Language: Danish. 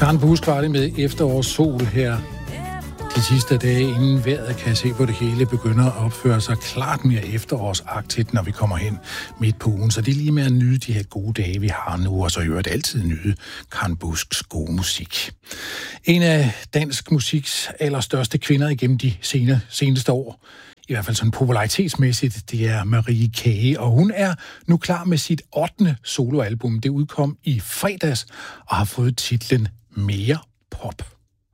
Karen Busk var det med efterårssol her de sidste dage, inden vejret kan se på det hele begynder at opføre sig klart mere efterårsagtigt, når vi kommer hen midt på ugen. Så det er lige med at nyde de her gode dage, vi har nu, og så i øvrigt altid nyde Karen Busks gode musik. En af dansk musiks allerstørste kvinder igennem de seneste år, i hvert fald sådan popularitetsmæssigt, det er Marie Kage, og hun er nu klar med sit 8. soloalbum. Det udkom i fredags og har fået titlen Mere Pop.